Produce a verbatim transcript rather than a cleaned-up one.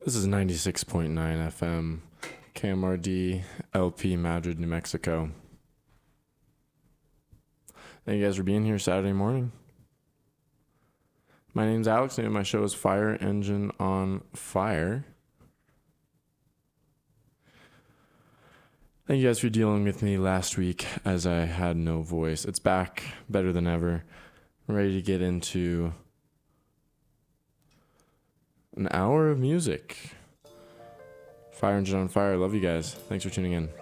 This is ninety-six point nine F M, K M R D, L P, Madrid, New Mexico. Thank you guys for being here Saturday morning. My name's Alex, and my show is Fire Engine on Fire. Thank you guys for dealing with me last week as I had no voice. It's back, better than ever. I'm ready to get into an hour of music. Fire Engine on Fire. Love you guys. Thanks for tuning in.